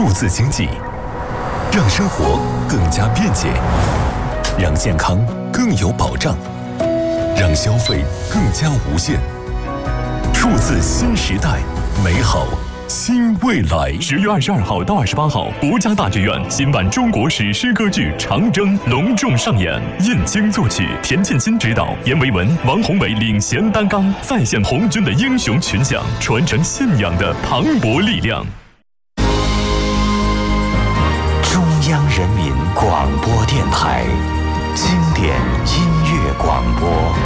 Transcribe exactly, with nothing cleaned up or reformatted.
数字经济，让生活更加便捷，让健康更有保障，让消费更加无限。数字新时代，美好新未来。 十月二十二号到二十八号，国家大剧院新版中国史诗歌剧《长征》隆重上演，燕京作曲，田沁鑫执导，阎维文、王宏伟领衔担纲，再现红军的英雄群像，传承信仰的磅礴力量。 中央人民广播电台经典音乐广播。